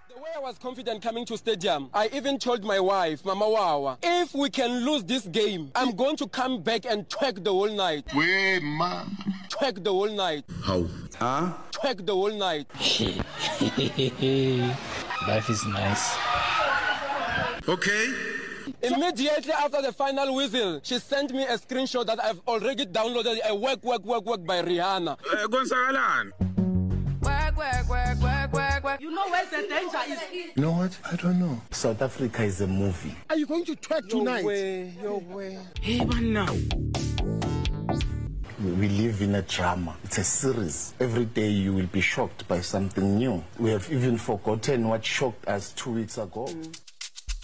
The way I was confident coming to stadium, I even told my wife, Mama Wawa, if we can lose this game, I'm going to come back and twerk the whole night. Wait, ma. Twerk the whole night. How? Huh? Twerk the whole night. Life is nice. Okay. Immediately after the final whistle, she sent me a screenshot that I've already downloaded a Work by Rihanna. Work. You know where the danger is? You know what? I don't know. South Africa is a movie. Are you going to twerk tonight? Your way. Hey, man, now. We live in a drama. It's a series. Every day you will be shocked by something new. We have even forgotten what shocked us 2 weeks ago.